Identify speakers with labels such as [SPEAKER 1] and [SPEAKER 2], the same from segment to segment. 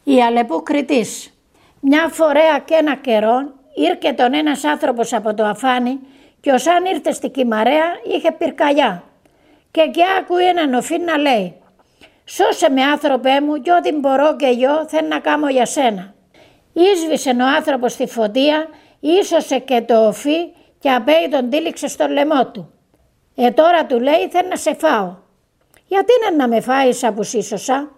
[SPEAKER 1] Η Αλεπού Κρητής. Μια φορέα και ένα καιρό ήρθε τον ένας άνθρωπος από το αφάνι και ως αν ήρθε στη Κυμαρέα είχε πυρκαγιά και άκουε έναν οφήν να λέει «Σώσε με άνθρωπέ μου και ό,τι μπορώ και εγώ θέλω να κάνω για σένα». Ίσβησε ο άνθρωπος στη φωτία, ίσωσε και το οφή και απέι τον τύλιξε στο λαιμό του. Τώρα του λέει θέλω να σε φάω. Γιατί να με φάεις που σίσωσα?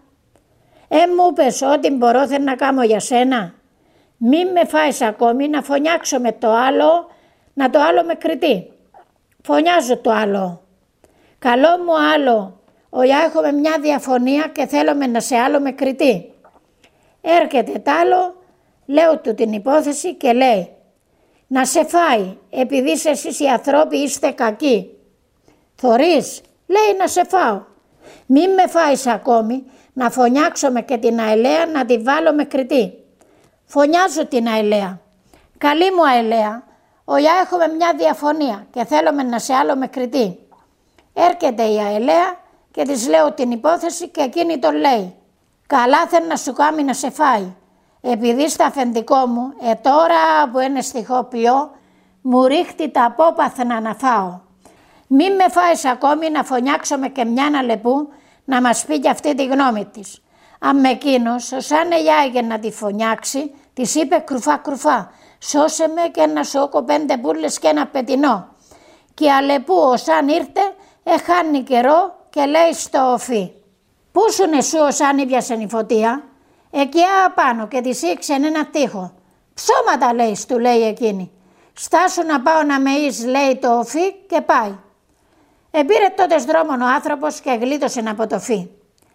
[SPEAKER 1] Μου πες ό,τι μπορώ θέλω να κάνω για σένα. Μη με φάεις ακόμη να φωνιάξω με το άλλο, να το άλλο με κριτή. Φωνιάζω το άλλο. Καλό μου άλλο, έχουμε μια διαφωνία και θέλουμε να σε άλλο με κριτή. Έρχεται τ' άλλο, λέω του την υπόθεση και λέει να σε φάει επειδή εσείς οι ανθρώποι είστε κακοί. Θωρείς, λέει να σε φάω. Μη με φάεις ακόμη, να φωνιάξουμε και την Αελαία να τη βάλω με κριτή. Φωνιάζω την Αελαία. Καλή μου Αελαία, έχουμε μια διαφωνία και θέλουμε να σε άλλο με κριτή. Έρχεται η Αελαία και της λέω την υπόθεση και εκείνη τον λέει καλά θέλει να σου κάνει να σε φάει. Επειδή στα αφεντικό μου, τώρα που είναι στιχοποιώ, μου ρίχτει τα απόπαθνα να φάω. Μη με φάεις ακόμη να φωνιάξουμε και μια Αλεπού να μας πει και αυτή τη γνώμη της. Αν με εκείνος, σαν ελιάγε να τη φωνιάξει, της είπε κρουφά, σώσε με και να σώκω 5 μπουρλες και ένα πετεινό. Και η Αλεπού όσαν ήρθε, χάνει καιρό και λέει στο οφί. Πού σου εσού όσαν ήβιασε η φωτία? Εκεί απάνω και της ήξεν ένα τείχο. Ψώματα λέει, του λέει εκείνη. Στάσου να πάω να με εις, λέει το οφί και πάει. Επήρε τότε δρόμον ο άνθρωπος και γλίτωσε από το φύ.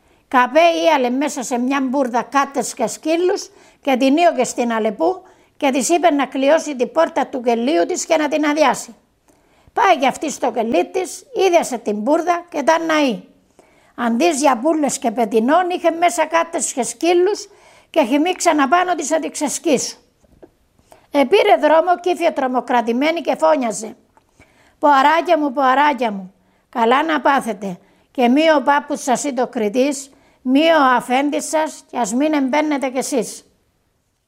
[SPEAKER 1] Καπέ μέσα σε μια μπουρδα κάτες και σκύλους και την ήωγε στην Αλεπού και της είπε να κλειώσει την πόρτα του κελίου της και να την αδειάσει. Πάει και αυτή στο κελί της, ίδιασε την μπουρδα και ήταν ναή. Αντί για μπουρλες και πετεινών είχε μέσα κάτες και σκύλους και χυμίξαν απάνω της να την ξεσκίσουν. Επήρε δρόμο και ήρθε τρομοκρατημένη και φώνιαζε. Ποαράκια μου, καλά να πάθετε και μη ο πάπους σας ή το κριτής, μη ο αφέντης σας και ας μην εμπαίνετε κι εσείς.